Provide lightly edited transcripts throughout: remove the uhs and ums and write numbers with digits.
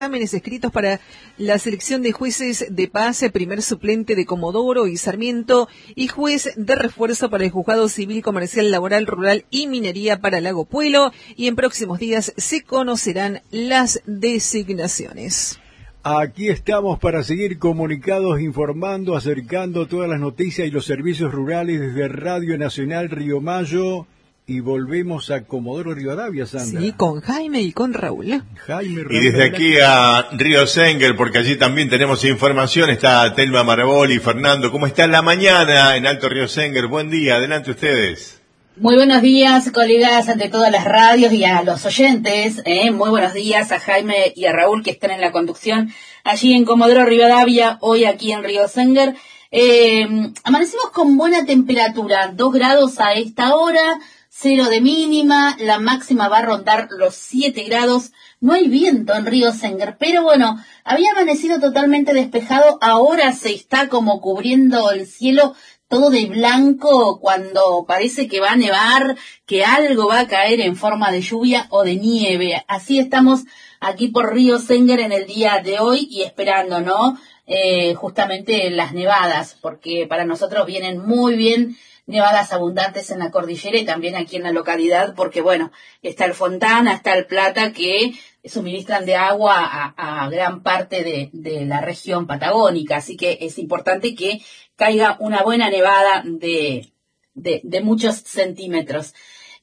exámenes escritos para la selección de jueces de paz, primer suplente de Comodoro y Sarmiento y juez de refuerzo para el Juzgado Civil, Comercial, Laboral, Rural y Minería para Lago Puelo, y en próximos días se conocerán las designaciones. Aquí estamos para seguir comunicados, informando, acercando todas las noticias y los servicios rurales desde Radio Nacional Río Mayo. Y volvemos a Comodoro Rivadavia, Sandra. Sí, con Jaime y con Raúl. Raúl, y desde aquí a Río Senger, porque allí también tenemos información, está Telma Maraboli. Fernando, ¿cómo está la mañana en Alto Río Senger? Buen día, adelante ustedes. Muy buenos días, colegas, ante todas las radios y a los oyentes. Muy buenos días a Jaime y a Raúl, que están en la conducción allí en Comodoro Rivadavia, hoy aquí en Río Senger. Amanecimos con buena temperatura, 2 grados a esta hora, 0 de mínima, la máxima va a rondar los 7 grados, no hay viento en Río Senger, pero bueno, había amanecido totalmente despejado, ahora se está como cubriendo el cielo todo de blanco cuando parece que va a nevar, que algo va a caer en forma de lluvia o de nieve. Así estamos aquí por Río Senger en el día de hoy y esperando, ¿no? Justamente las nevadas, porque para nosotros vienen muy bien nevadas abundantes en la cordillera y también aquí en la localidad, porque bueno, está el Fontana, está el Plata, que suministran de agua a gran parte de la región patagónica, así que es importante que caiga una buena nevada de muchos centímetros.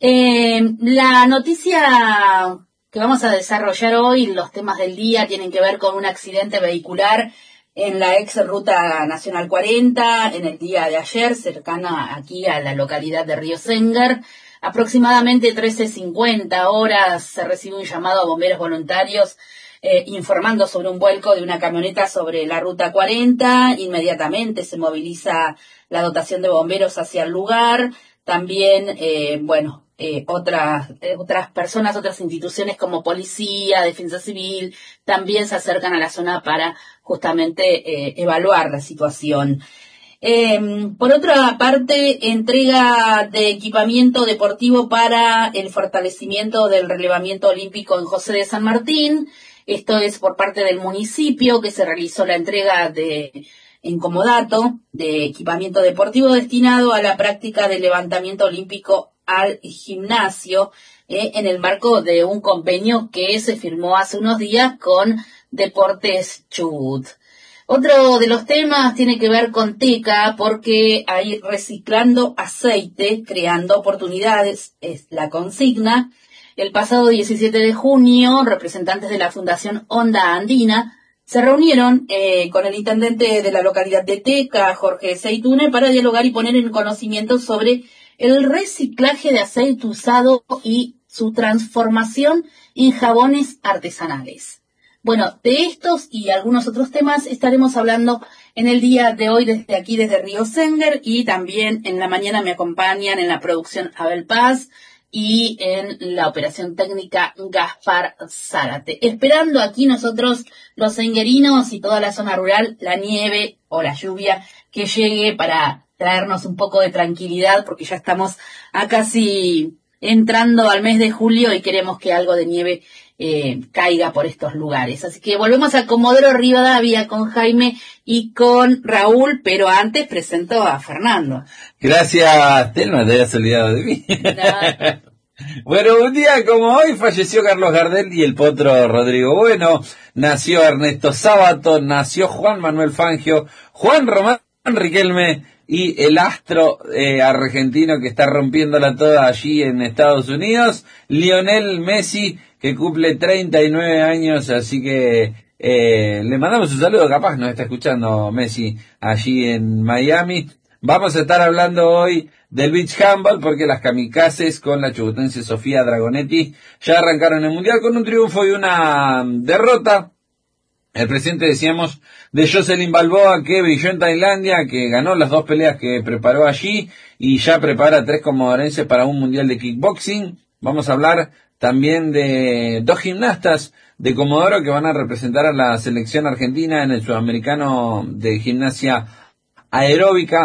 La noticia que vamos a desarrollar hoy, los temas del día, tienen que ver con un accidente vehicular en la ex ruta nacional 40, en el día de ayer, cercana aquí a la localidad de Río Senger. Aproximadamente 13:50 horas se recibe un llamado a bomberos voluntarios informando sobre un vuelco de una camioneta sobre la ruta 40. Inmediatamente se moviliza la dotación de bomberos hacia el lugar. También, otras personas, otras instituciones como policía, defensa civil, también se acercan a la zona para justamente evaluar la situación. Por otra parte, entrega de equipamiento deportivo para el fortalecimiento del relevamiento olímpico en José de San Martín. Esto es por parte del municipio, que se realizó la entrega en comodato de equipamiento deportivo destinado a la práctica del levantamiento olímpico al gimnasio, en el marco de un convenio que se firmó hace unos días con Deportes Chubut. Otro de los temas tiene que ver con Teca, porque hay reciclando aceite, creando oportunidades, es la consigna. El pasado 17 de junio, representantes de la Fundación Onda Andina se reunieron con el intendente de la localidad de Teca, Jorge Seitune, para dialogar y poner en conocimiento sobre el reciclaje de aceite usado y su transformación en jabones artesanales. Bueno, de estos y algunos otros temas estaremos hablando en el día de hoy desde aquí, desde Río Senger, y también en la mañana me acompañan en la producción Abel Paz y en la operación técnica Gaspar Zárate. Esperando aquí nosotros, los senguerinos y toda la zona rural, la nieve o la lluvia que llegue para traernos un poco de tranquilidad, porque ya estamos a casi entrando al mes de julio y queremos que algo de nieve caiga por estos lugares. Así que volvemos a Comodoro Rivadavia con Jaime y con Raúl, pero antes presento a Fernando. Gracias, Telma, te habías olvidado de mí. No. Bueno, un día como hoy falleció Carlos Gardel y el potro Rodrigo Bueno, nació Ernesto Sábato, nació Juan Manuel Fangio, Juan Román Riquelme y el astro argentino que está rompiéndola toda allí en Estados Unidos, Lionel Messi, que cumple 39 años, así que le mandamos un saludo, capaz nos está escuchando Messi allí en Miami. Vamos a estar hablando hoy del beach handball, porque las kamikazes con la chubutense Sofía Dragonetti ya arrancaron el mundial con un triunfo y una derrota. El presidente, decíamos, de Jocelyn Balboa, que brilló en Tailandia, que ganó las 2 peleas que preparó allí y ya prepara 3 comodorenses para un mundial de kickboxing. Vamos a hablar también de 2 gimnastas de Comodoro que van a representar a la selección argentina en el sudamericano de gimnasia aeróbica.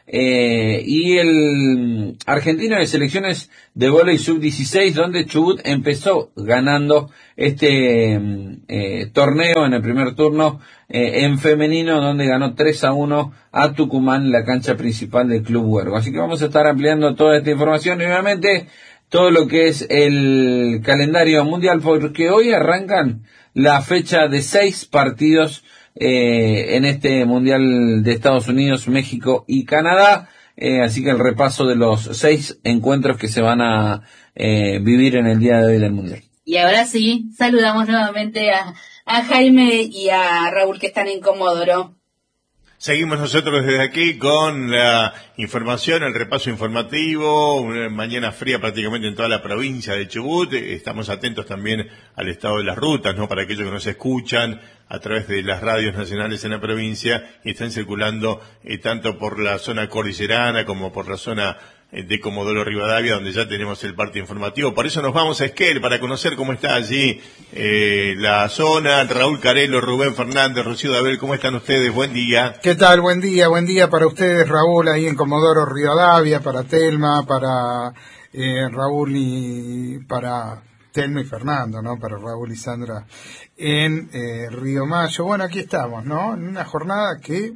y el argentino de selecciones de vóley sub-16, donde Chubut empezó ganando este torneo en el primer turno en femenino, donde ganó 3-1 a Tucumán, la cancha principal del Club Huergo. Así que vamos a estar ampliando toda esta información y obviamente todo lo que es el calendario mundial, porque hoy arrancan la fecha de 6 partidos en este mundial de Estados Unidos, México y Canadá, así que el repaso de los 6 encuentros que se van a vivir en el día de hoy del mundial. Y ahora sí, saludamos nuevamente a Jaime y a Raúl, que están en Comodoro. Seguimos nosotros desde aquí con la información, el repaso informativo, una mañana fría prácticamente en toda la provincia de Chubut. Estamos atentos también al estado de las rutas, ¿no? Para aquellos que nos escuchan a través de las radios nacionales en la provincia y están circulando tanto por la zona cordillerana como por la zona de Comodoro Rivadavia, donde ya tenemos el parte informativo. Por eso nos vamos a Esquel para conocer cómo está allí la zona. Raúl Carelo, Rubén Fernández, Rocío Dabel, ¿cómo están ustedes? Buen día. ¿Qué tal? Buen día para ustedes, Raúl, ahí en Comodoro Rivadavia, para Telma, para Raúl y para Telma y Fernando, ¿no? Para Raúl y Sandra en Río Mayo. Bueno, aquí estamos, ¿no? En una jornada que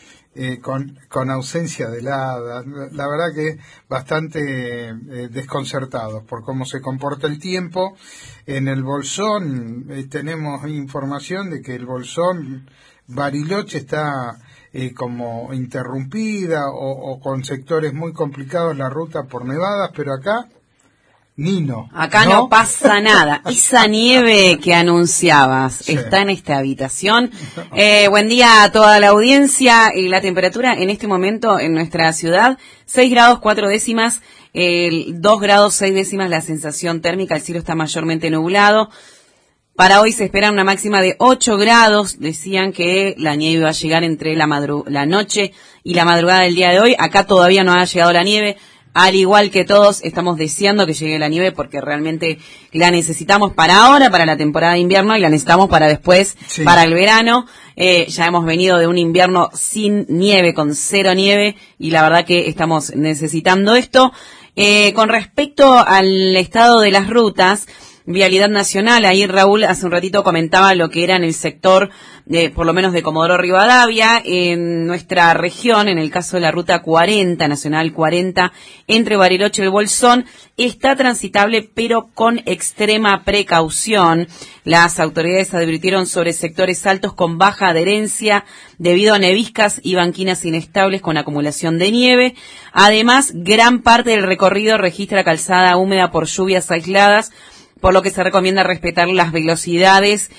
con ausencia de heladas, la verdad que bastante desconcertados por cómo se comporta el tiempo. En el Bolsón tenemos información de que el Bolsón Bariloche está como interrumpida o con sectores muy complicados la ruta por nevadas, pero acá Acá no pasa nada. Esa nieve que anunciabas está en esta habitación. Buen día a toda la audiencia. La temperatura en este momento en nuestra ciudad, 6 grados 4 décimas, 2 grados 6 décimas la sensación térmica. El cielo está mayormente nublado. Para hoy se espera una máxima de 8 grados. Decían que la nieve iba a llegar entre la noche y la madrugada del día de hoy. Acá todavía no ha llegado la nieve. Al igual que todos, estamos deseando que llegue la nieve porque realmente la necesitamos para ahora, para la temporada de invierno, y la necesitamos para después, para el verano. Ya hemos venido de un invierno sin nieve, con 0 nieve, y la verdad que estamos necesitando esto. Con respecto al estado de las rutas, Vialidad Nacional, ahí Raúl hace un ratito comentaba lo que era en el sector, por lo menos de Comodoro Rivadavia, en nuestra región, en el caso de la ruta 40, Nacional 40, entre Bariloche y el Bolsón, está transitable pero con extrema precaución. Las autoridades advirtieron sobre sectores altos con baja adherencia debido a neviscas y banquinas inestables con acumulación de nieve. Además, gran parte del recorrido registra calzada húmeda por lluvias aisladas, por lo que se recomienda respetar las velocidades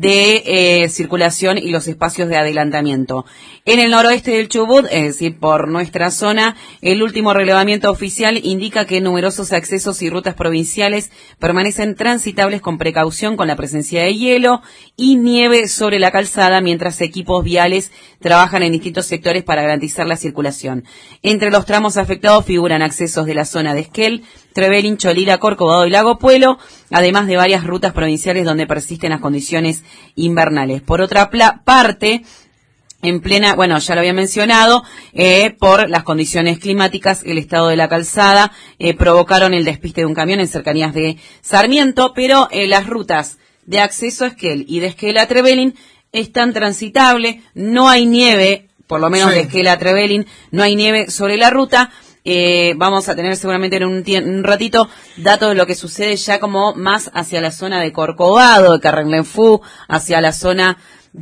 de circulación y los espacios de adelantamiento. En el noroeste del Chubut, es decir, por nuestra zona, el último relevamiento oficial indica que numerosos accesos y rutas provinciales permanecen transitables con precaución con la presencia de hielo y nieve sobre la calzada, mientras equipos viales trabajan en distintos sectores para garantizar la circulación. Entre los tramos afectados figuran accesos de la zona de Esquel, Trevelin, Cholila, Corcovado y Lago Puelo, además de varias rutas provinciales donde persisten las condiciones invernales. Por otra parte, en plena, bueno, ya lo había mencionado, por las condiciones climáticas, el estado de la calzada provocaron el despiste de un camión en cercanías de Sarmiento, pero las rutas de acceso a Esquel y de Esquel a Trevelin están transitables, no hay nieve, por lo menos de Esquel a Trevelin, no hay nieve sobre la ruta. Vamos a tener seguramente en un ratito datos de lo que sucede ya como más hacia la zona de Corcovado, de Carrenlenfú, hacia la zona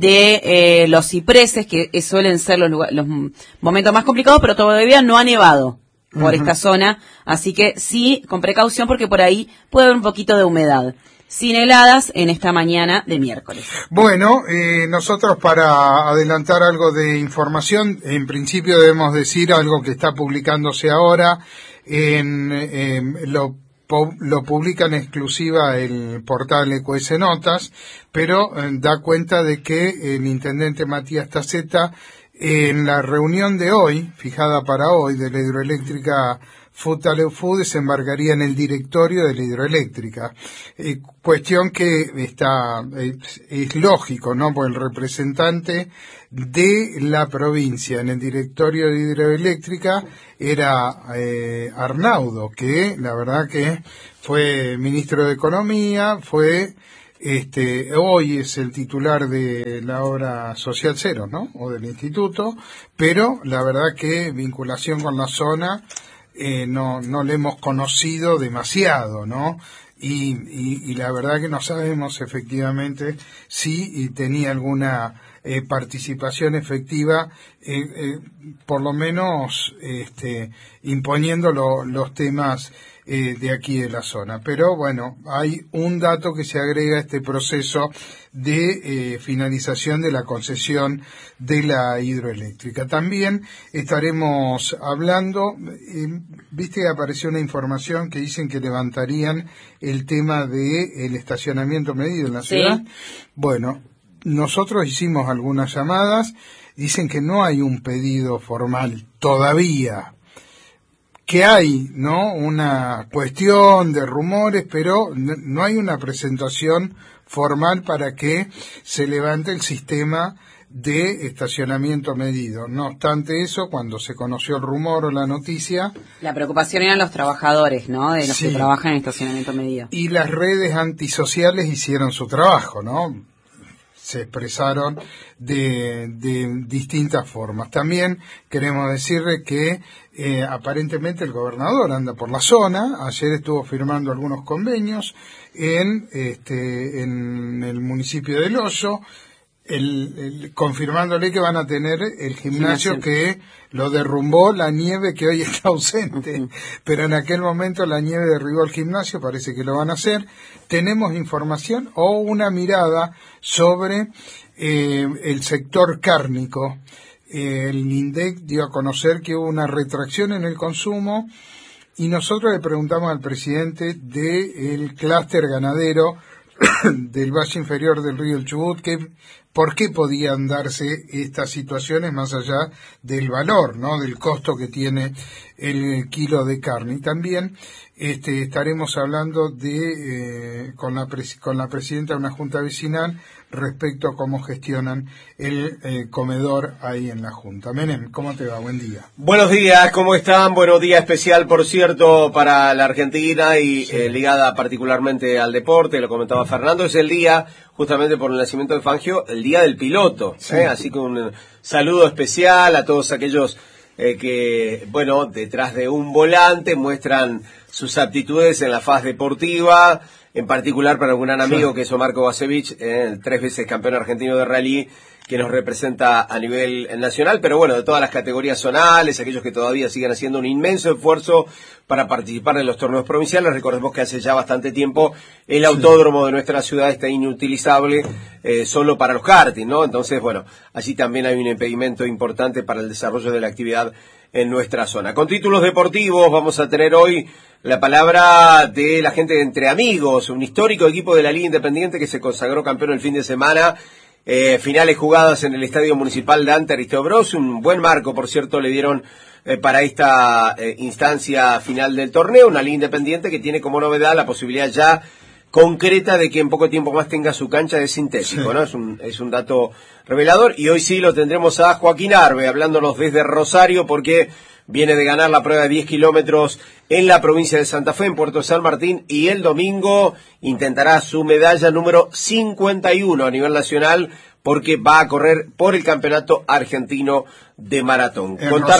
de los cipreses, que suelen ser los momentos más complicados, pero todavía no ha nevado por esta zona, así que sí, con precaución porque por ahí puede haber un poquito de humedad. Sin heladas en esta mañana de miércoles. Bueno, nosotros para adelantar algo de información, en principio debemos decir algo que está publicándose ahora, lo publica en exclusiva el portal EQS Notas, pero da cuenta de que el intendente Matías Taceta, en la reunión de hoy, fijada para hoy, de la hidroeléctrica Futaleufú desembarcaría en el directorio de la hidroeléctrica. Cuestión que es lógico, ¿no? Porque el representante de la provincia en el directorio de hidroeléctrica era Arnaudo, que la verdad que fue ministro de Economía, hoy es el titular de la obra Social Cero, ¿no? O del instituto, pero la verdad que vinculación con la zona no le hemos conocido demasiado, ¿no? Y la verdad que no sabemos efectivamente si tenía alguna participación efectiva, por lo menos imponiendo los temas de aquí de la zona. Pero bueno, hay un dato que se agrega a este proceso de finalización de la concesión de la hidroeléctrica. También estaremos hablando, viste que apareció una información que dicen que levantarían el tema del estacionamiento medido en la ciudad. Bueno, nosotros hicimos algunas llamadas, dicen que no hay un pedido formal todavía, que hay, ¿no?, una cuestión de rumores, pero no hay una presentación formal para que se levante el sistema de estacionamiento medido. No obstante eso, cuando se conoció el rumor o la noticia... La preocupación eran los trabajadores, ¿no?, de los que trabajan en estacionamiento medido. Y las redes antisociales hicieron su trabajo, ¿no? Se expresaron de distintas formas. También queremos decirle que aparentemente el gobernador anda por la zona. Ayer estuvo firmando algunos convenios en el municipio de Loyo, confirmándole que van a tener el gimnasio que lo derrumbó la nieve, que hoy está ausente, pero en aquel momento la nieve derribó el gimnasio, parece que lo van a hacer. Tenemos información o una mirada sobre el sector cárnico. El INDEC dio a conocer que hubo una retracción en el consumo y nosotros le preguntamos al presidente del clúster ganadero del Valle Inferior del Río El Chubut por qué podían darse estas situaciones más allá del valor, ¿no?, del costo que tiene el kilo de carne. Y también estaremos hablando con la presidenta de una junta vecinal respecto a cómo gestionan el comedor ahí en la junta. Menem, ¿cómo te va? Buen día. Buenos días, ¿cómo están? Buenos días especial, por cierto, para la Argentina y ligada particularmente al deporte, lo comentaba Fernando, es el día, justamente por el nacimiento de Fangio, el día del piloto, así que un saludo especial a todos aquellos que, bueno, detrás de un volante muestran sus aptitudes en la faz deportiva, en particular para un gran amigo que es Omar Kovacevic, 3 veces campeón argentino de rally, que nos representa a nivel nacional, pero bueno, de todas las categorías zonales, aquellos que todavía siguen haciendo un inmenso esfuerzo para participar en los torneos provinciales. Recordemos que hace ya bastante tiempo el autódromo de nuestra ciudad está inutilizable solo para los karting, ¿no? Entonces, bueno, allí también hay un impedimento importante para el desarrollo de la actividad en nuestra zona. Con títulos deportivos vamos a tener hoy la palabra de la gente de Entre Amigos, un histórico equipo de la Liga Independiente que se consagró campeón el fin de semana. Finales jugadas en el Estadio Municipal Dante Aristeo Bros, un buen marco, por cierto, le dieron para esta instancia final del torneo, una Liga Independiente que tiene como novedad la posibilidad ya concreta de que en poco tiempo más tenga su cancha de sintético, ¿no? Es un dato revelador, y hoy sí lo tendremos a Joaquín Arbe hablándonos desde Rosario, porque viene de ganar la prueba de 10 kilómetros en la provincia de Santa Fe, en Puerto San Martín, y el domingo intentará su medalla número 51 a nivel nacional, porque va a correr por el campeonato argentino de maratón.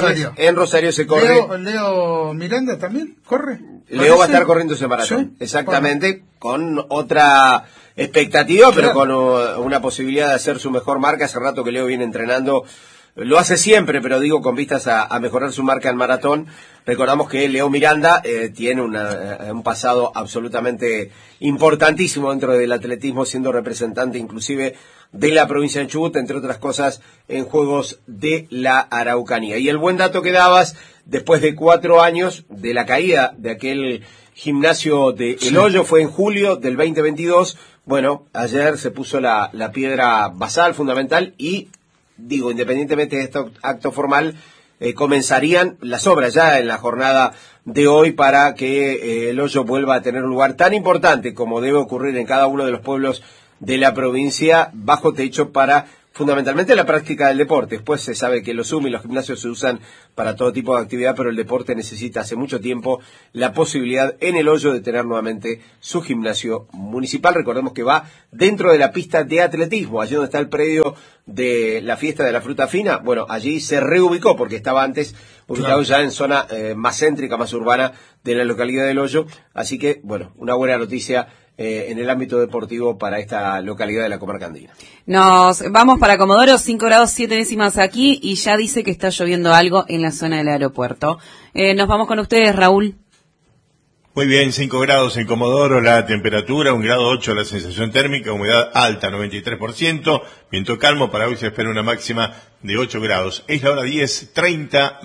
En Rosario se corre. Leo Miranda también corre. Leo va a estar corriendo ese maratón, exactamente, con otra expectativa, pero con una posibilidad de hacer su mejor marca. Hace rato que Leo viene entrenando. Lo hace siempre, pero digo con vistas a mejorar su marca en maratón. Recordamos que Leo Miranda tiene un pasado absolutamente importantísimo dentro del atletismo, siendo representante inclusive de la provincia de Chubut, entre otras cosas, en Juegos de la Araucanía. Y el buen dato que dabas, después de 4 años de la caída de aquel gimnasio de El Hoyo, fue en julio del 2022. Bueno, ayer se puso la piedra basal fundamental y, digo, independientemente de este acto formal, comenzarían las obras ya en la jornada de hoy para que el hoyo vuelva a tener un lugar tan importante como debe ocurrir en cada uno de los pueblos de la provincia, bajo techo para fundamentalmente la práctica del deporte. Después se sabe que los ZUM y los gimnasios se usan para todo tipo de actividad, pero el deporte necesita hace mucho tiempo la posibilidad en el hoyo de tener nuevamente su gimnasio municipal. Recordemos que va dentro de la pista de atletismo, allí donde está el predio de la fiesta de la fruta fina. Bueno, allí se reubicó porque estaba antes ubicado ya en zona más céntrica, más urbana de la localidad del Hoyo. Así que, bueno, una buena noticia en el ámbito deportivo para esta localidad de la comarca andina. Nos vamos para Comodoro, 5 grados 7 décimas aquí, y ya dice que está lloviendo algo en la zona del aeropuerto. Nos vamos con ustedes, Raúl. Muy bien, 5 grados en Comodoro la temperatura, 1 grado 8 la sensación térmica, humedad alta, 93%, viento calmo. Para hoy se espera una máxima de 8 grados. Es la hora 10:30.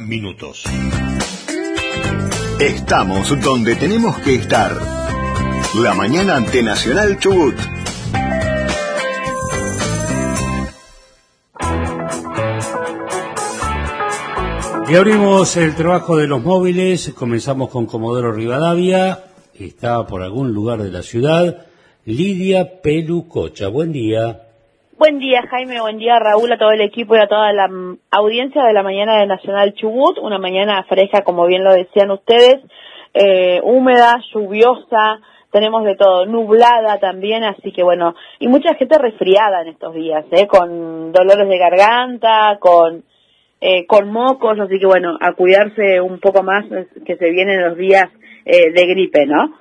Estamos donde tenemos que estar. La mañana ante Nacional Chubut. Y abrimos el trabajo de los móviles. Comenzamos con Comodoro Rivadavia. Está por algún lugar de la ciudad. Lidia Pelucocha. Buen día. Buen día, Jaime. Buen día, Raúl, a todo el equipo y a toda la audiencia de la mañana de Nacional Chubut. Una mañana fresca, como bien lo decían ustedes. Húmeda, lluviosa. Tenemos de todo, nublada también, así que bueno, y mucha gente resfriada en estos días, con dolores de garganta, con mocos, así que bueno, a cuidarse un poco más, que se vienen los días de gripe, ¿no?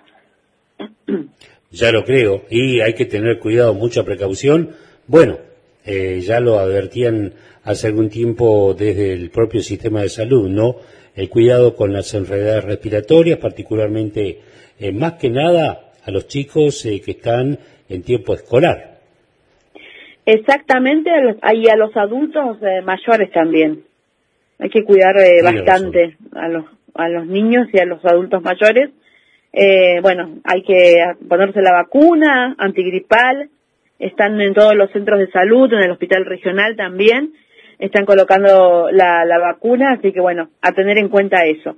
Ya lo creo, y hay que tener cuidado, mucha precaución. Bueno, ya lo advertían hace algún tiempo desde el propio sistema de salud, ¿no? El cuidado con las enfermedades respiratorias, particularmente más que nada a los chicos que están en tiempo escolar. Exactamente, y a los adultos mayores también. Hay que cuidar bastante a los niños y a los adultos mayores. Bueno, hay que ponerse la vacuna antigripal. Están en todos los centros de salud, en el hospital regional también. Están colocando la vacuna, así que bueno, a tener en cuenta eso.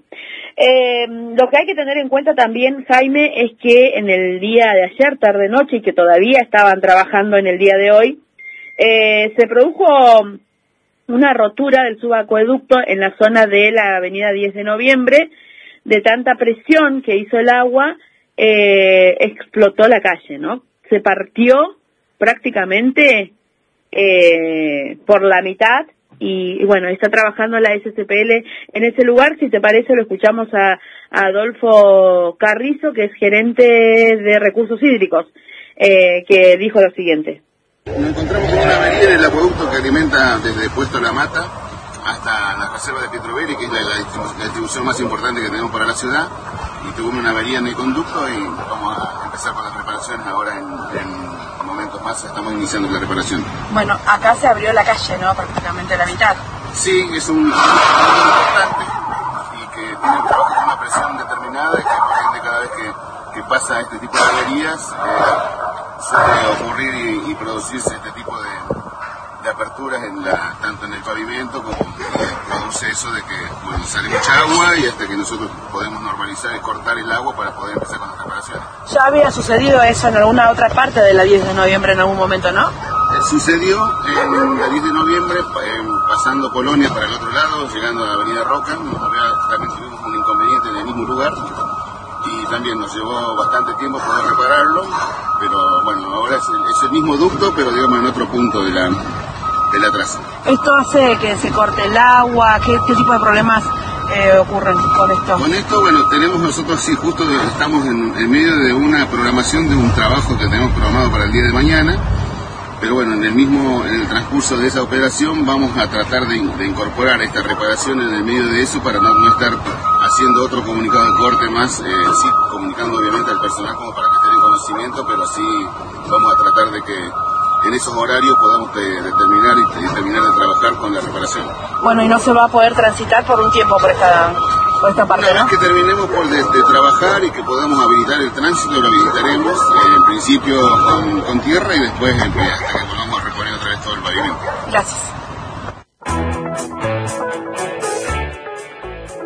Lo que hay que tener en cuenta también, Jaime, es que en el día de ayer, tarde-noche, y que todavía estaban trabajando en el día de hoy, se produjo una rotura del subacueducto en la zona de la avenida 10 de noviembre, de tanta presión que hizo el agua, explotó la calle, ¿no? Se partió prácticamente por la mitad y bueno, está trabajando la SCPL en ese lugar. Si te parece, lo escuchamos a Adolfo Carrizo, que es gerente de recursos hídricos, que dijo lo siguiente. Nos encontramos con una avería en el acueducto que alimenta desde Puesto La Mata hasta la reserva de Pietroveri, que es la distribución más importante que tenemos para la ciudad, y tuvimos una avería en el conducto y vamos a empezar con las reparaciones ahora en momentos más. Estamos iniciando la reparación. Bueno, acá se abrió la calle, ¿no? Prácticamente la mitad. Sí, es un importante y que tiene un trabajo con una presión determinada y que por ende cada vez que pasa este tipo de averías suele ocurrir y producirse este tipo de aperturas tanto en el pavimento como produce eso de que bueno, sale mucha agua y hasta que nosotros podemos normalizar y cortar el agua para poder empezar con las reparaciones. ¿Ya había sucedido eso en alguna otra parte de la 10 de noviembre en algún momento, no? Sucedió en la 10 de noviembre, pasando Colonia para el otro lado, llegando a la avenida Roca. También tuvimos un inconveniente en el mismo lugar y también nos llevó bastante tiempo poder repararlo, pero bueno, ahora es el mismo ducto, pero digamos en otro punto de la traza. ¿Esto hace que se corte el agua? ¿Qué tipo de problemas ocurren con esto? Con esto, bueno, tenemos nosotros sí, justo estamos en medio de una programación de un trabajo que tenemos programado para el día de mañana, pero bueno, en el transcurso de esa operación vamos a tratar de incorporar esta reparación en el medio de eso para no estar haciendo otro comunicado de corte más, sí, comunicando obviamente al personal como para que estén en conocimiento, pero sí vamos a tratar de que en esos horarios podamos terminar de trabajar con la reparación. Bueno, y no se va a poder transitar por un tiempo por esta parte, una ¿no? vez que terminemos de trabajar y que podamos habilitar el tránsito, lo habilitaremos en principio con tierra y después hasta que volvamos a reponer otra vez todo el pavimento. Gracias.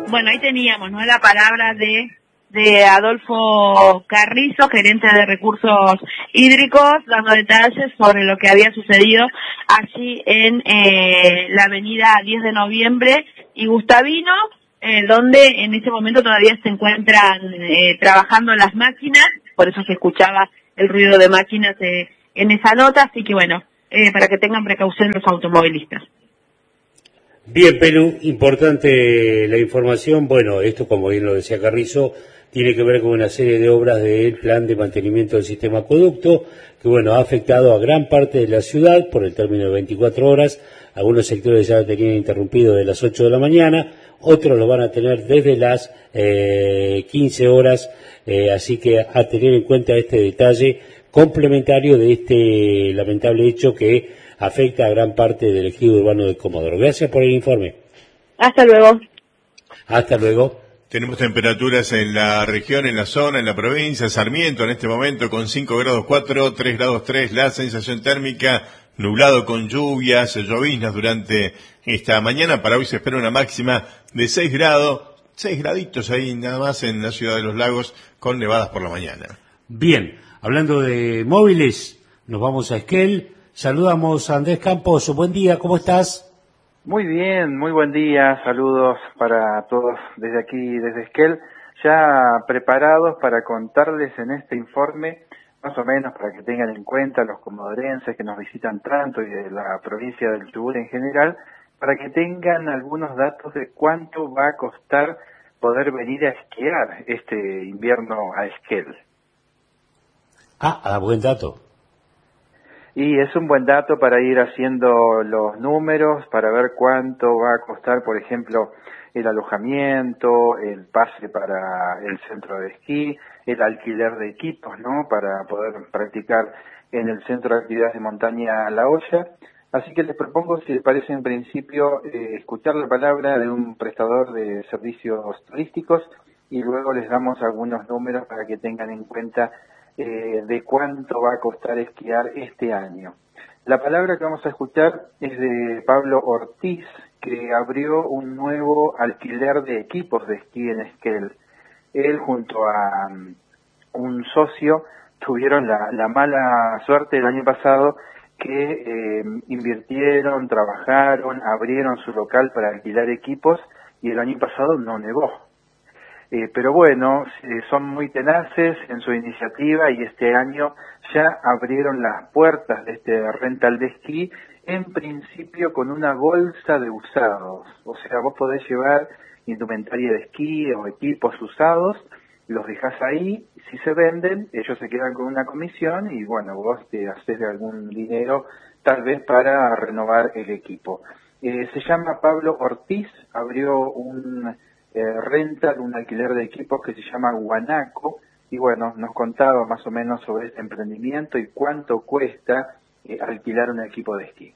Bueno, ahí teníamos, ¿no?, la palabra de Adolfo Carrizo, gerente de recursos hídricos, dando detalles sobre lo que había sucedido allí en la avenida 10 de noviembre y Gustavino, donde en ese momento todavía se encuentran trabajando las máquinas, por eso se escuchaba el ruido de máquinas en esa nota, así que bueno, para que tengan precaución los automovilistas. Bien, Pelu, importante la información. Bueno, esto, como bien lo decía Carrizo, tiene que ver con una serie de obras del plan de mantenimiento del sistema acueducto, que bueno, ha afectado a gran parte de la ciudad por el término de 24 horas. Algunos sectores ya lo tenían interrumpido de las 8 de la mañana, otros lo van a tener desde las 15 horas, así que a tener en cuenta este detalle complementario de este lamentable hecho que afecta a gran parte del ejido urbano de Comodoro. Gracias por el informe. Hasta luego. Hasta luego. Tenemos temperaturas en la región, en la zona, en la provincia. Sarmiento en este momento con 5 grados 4, 3 grados 3, la sensación térmica, nublado con lluvias, lloviznas durante esta mañana. Para hoy se espera una máxima de 6 grados, 6 graditos ahí nada más en la ciudad de Los Lagos, con nevadas por la mañana. Bien, hablando de móviles, nos vamos a Esquel. Saludamos a Andrés Campos. Buen día, ¿cómo estás? Muy bien, muy buen día. Saludos para todos desde aquí, desde Esquel. Ya preparados para contarles en este informe, más o menos para que tengan en cuenta los comodorenses que nos visitan tanto y de la provincia del Chubut en general, para que tengan algunos datos de cuánto va a costar poder venir a esquiar este invierno a Esquel. Buen dato. Y es un buen dato para ir haciendo los números, para ver cuánto va a costar, por ejemplo, el alojamiento, el pase para el centro de esquí, el alquiler de equipos, ¿no?, para poder practicar en el centro de actividades de montaña La Hoya. Así que les propongo, si les parece en principio, escuchar la palabra de un prestador de servicios turísticos y luego les damos algunos números para que tengan en cuenta de cuánto va a costar esquiar este año. La palabra que vamos a escuchar es de Pablo Ortiz, que abrió un nuevo alquiler de equipos de esquí en Esquel. Él junto a un socio tuvieron la mala suerte el año pasado que invirtieron, trabajaron, abrieron su local para alquilar equipos y el año pasado no nevó. Pero bueno, son muy tenaces en su iniciativa y este año ya abrieron las puertas de este rental de esquí, en principio con una bolsa de usados. O sea, vos podés llevar indumentaria de esquí o equipos usados, los dejás ahí, si se venden, ellos se quedan con una comisión y bueno, vos te haces de algún dinero tal vez para renovar el equipo. Se llama Pablo Ortiz, abrió un rental, un alquiler de equipos que se llama Guanaco, y bueno, nos contaba más o menos sobre este emprendimiento y cuánto cuesta alquilar un equipo de esquí.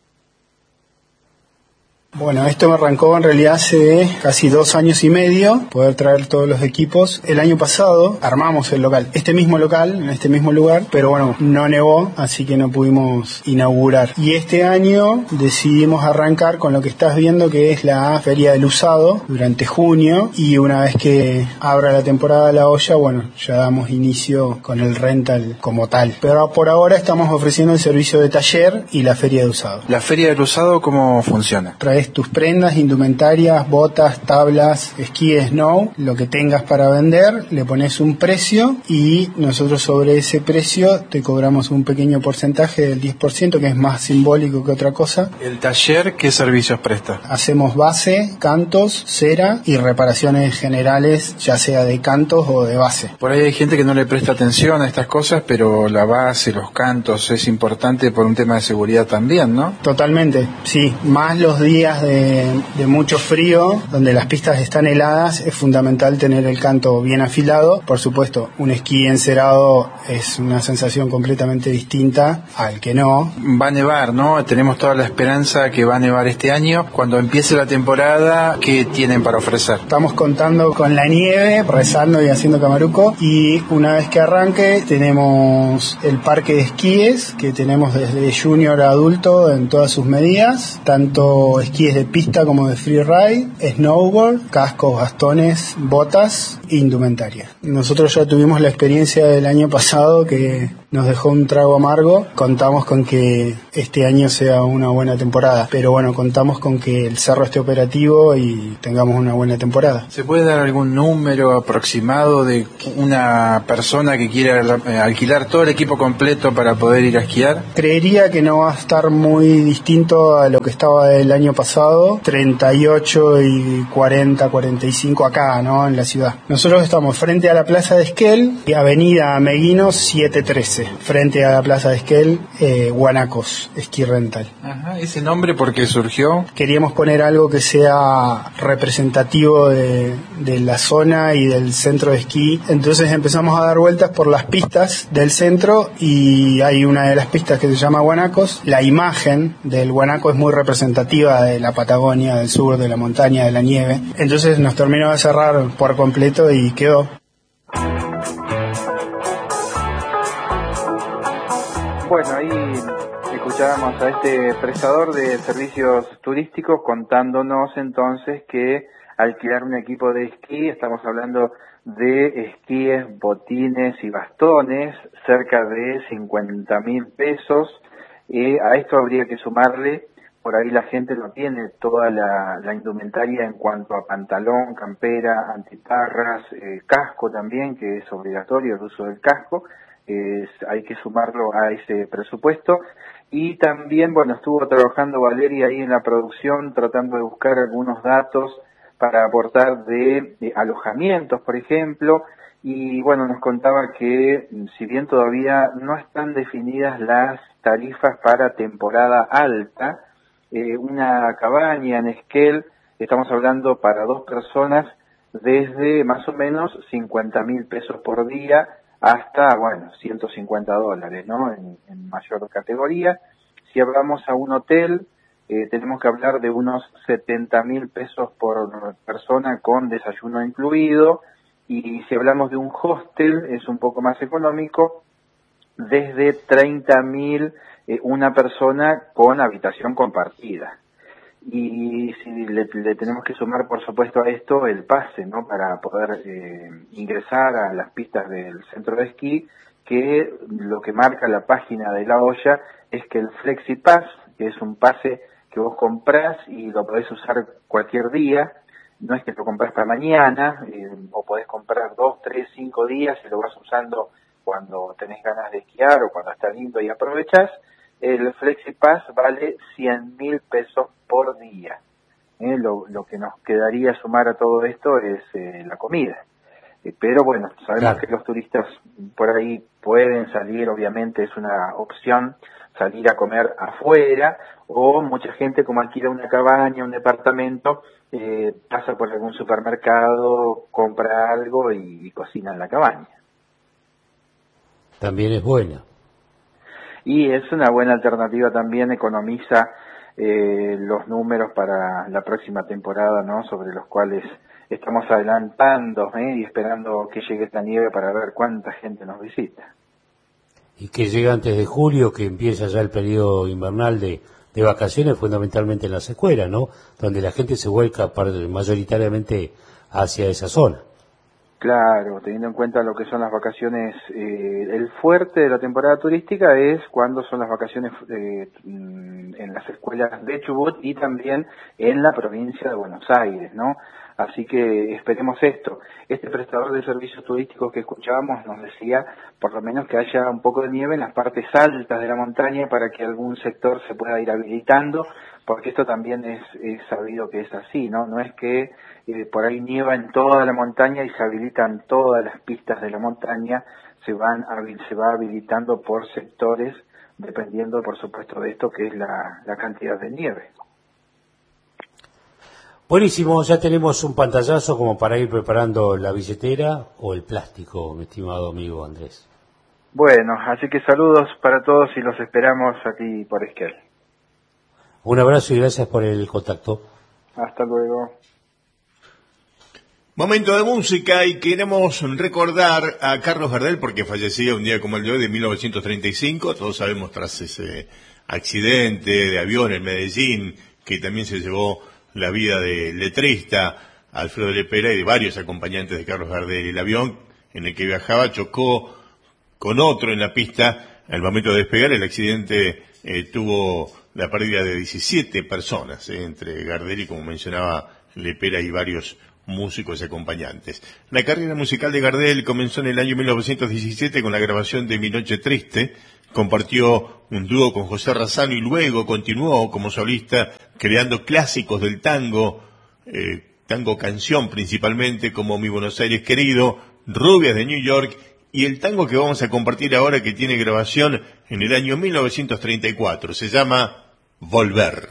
Bueno, esto me arrancó en realidad hace casi 2 años y medio, poder traer todos los equipos. El año pasado armamos el local, este mismo local, en este mismo lugar, pero bueno, no nevó, así que no pudimos inaugurar. Y este año decidimos arrancar con lo que estás viendo, que es la Feria del Usado, durante junio, y una vez que abra la temporada de La Hoya, bueno, ya damos inicio con el rental como tal. Pero por ahora estamos ofreciendo el servicio de taller y la Feria de Usado. ¿La Feria del Usado cómo funciona? Traes tus prendas, indumentarias, botas, tablas, esquí, snow, lo que tengas para vender, le pones un precio y nosotros sobre ese precio te cobramos un pequeño porcentaje del 10%, que es más simbólico que otra cosa. ¿El taller qué servicios presta? Hacemos base, cantos, cera y reparaciones generales, ya sea de cantos o de base. Por ahí hay gente que no le presta atención a estas cosas, pero la base, los cantos es importante por un tema de seguridad también, ¿no? Totalmente, sí, más los días de mucho frío, donde las pistas están heladas, es fundamental tener el canto bien afilado. Por supuesto, un esquí encerado es una sensación completamente distinta al que no. Va a nevar, ¿no? Tenemos toda la esperanza que va a nevar este año. Cuando empiece la temporada, ¿qué tienen para ofrecer? Estamos contando con la nieve, rezando y haciendo camaruco, y una vez que arranque tenemos el parque de esquíes, que tenemos desde junior a adulto en todas sus medidas, tanto esquí esquíes de pista como de freeride, snowboard, cascos, bastones, botas, indumentaria. Nosotros ya tuvimos la experiencia del año pasado que nos dejó un trago amargo. Contamos con que este año sea una buena temporada, pero bueno, contamos con que el cerro esté operativo y tengamos una buena temporada. ¿Se puede dar algún número aproximado de una persona que quiera alquilar todo el equipo completo para poder ir a esquiar? Creería que no va a estar muy distinto a lo que estaba el año pasado, 38 y 40, 45 acá, ¿no? En la ciudad. Nosotros estamos frente a la Plaza de Esquel, Avenida Meguinos 713, frente a la Plaza de Esquel, Guanacos, Esquí Rental. Ajá, ¿ese nombre por qué surgió? Queríamos poner algo que sea representativo de la zona y del centro de esquí. Entonces empezamos a dar vueltas por las pistas del centro y hay una de las pistas que se llama Guanacos. La imagen del Guanaco es muy representativa de la Patagonia, del sur, de la montaña, de la nieve. Entonces nos terminó de cerrar por completo y quedó. Bueno, ahí escuchábamos a este prestador de servicios turísticos contándonos entonces que alquilar un equipo de esquí, estamos hablando de esquíes, botines y bastones, cerca de 50.000 pesos. A esto habría que sumarle, por ahí la gente no tiene toda la indumentaria en cuanto a pantalón, campera, antiparras, casco también, que es obligatorio el uso del casco. Hay que sumarlo a ese presupuesto. Y también, bueno, estuvo trabajando Valeria ahí en la producción, tratando de buscar algunos datos para aportar de alojamientos, por ejemplo, y bueno, nos contaba que si bien todavía no están definidas las tarifas para temporada alta, una cabaña en Esquel, estamos hablando para 2 personas, desde más o menos 50.000 pesos por día hasta, bueno, $150, ¿no? En mayor categoría. Si hablamos a un hotel, tenemos que hablar de unos 70.000 pesos por persona con desayuno incluido, y si hablamos de un hostel es un poco más económico, desde 30.000 una persona con habitación compartida. Y si le tenemos que sumar, por supuesto, a esto el pase, ¿no? Para poder ingresar a las pistas del centro de esquí, que lo que marca la página de La Hoya es que el FlexiPass, que es un pase que vos comprás y lo podés usar cualquier día, no es que lo comprás para mañana, o podés comprar 2, 3, 5 días y lo vas usando cuando tenés ganas de esquiar o cuando está lindo y aprovechás. El FlexiPass vale 100.000 pesos por día. Lo que nos quedaría sumar a todo esto es la comida. Pero bueno, sabemos que los turistas por ahí pueden salir, obviamente es una opción salir a comer afuera, o mucha gente, como alquila una cabaña, un departamento, pasa por algún supermercado, compra algo y cocina en la cabaña. También es buena. Y es una buena alternativa también, economiza los números para la próxima temporada, ¿no? Sobre los cuales estamos adelantando y esperando que llegue esta nieve para ver cuánta gente nos visita. Y que llega antes de julio, que empieza ya el periodo invernal de vacaciones, fundamentalmente en las escuelas, ¿no? Donde la gente se vuelca mayoritariamente hacia esa zona. Claro, teniendo en cuenta lo que son las vacaciones, el fuerte de la temporada turística es cuando son las vacaciones en las escuelas de Chubut y también en la provincia de Buenos Aires, ¿no? Así que esperemos esto. Este prestador de servicios turísticos que escuchábamos nos decía por lo menos que haya un poco de nieve en las partes altas de la montaña para que algún sector se pueda ir habilitando, porque esto también es sabido que es así, ¿no? No es que por ahí nieva en toda la montaña y se habilitan todas las pistas de la montaña, se va habilitando por sectores, dependiendo por supuesto de esto que es la cantidad de nieve. Buenísimo, ya tenemos un pantallazo como para ir preparando la billetera o el plástico, mi estimado amigo Andrés. Bueno, así que saludos para todos y los esperamos aquí por Esquel. Un abrazo y gracias por el contacto. Hasta luego. Momento de música y queremos recordar a Carlos Gardel porque fallecía un día como el de hoy de 1935, todos sabemos tras ese accidente de avión en Medellín que también se llevó la vida del letrista Alfredo Lepera y de varios acompañantes de Carlos Gardel. El avión en el que viajaba chocó con otro en la pista. Al momento de despegar, el accidente tuvo la pérdida de 17 personas, entre Gardel y, como mencionaba, Lepera y varios músicos y acompañantes. La carrera musical de Gardel comenzó en el año 1917 con la grabación de Mi Noche Triste. Compartió un dúo con José Razzano y luego continuó como solista creando clásicos del tango, tango canción principalmente, como Mi Buenos Aires Querido, Rubias de New York y el tango que vamos a compartir ahora, que tiene grabación en el año 1934. Se llama Volver.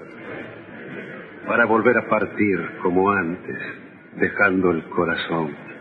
Para volver a partir como antes, dejando el corazón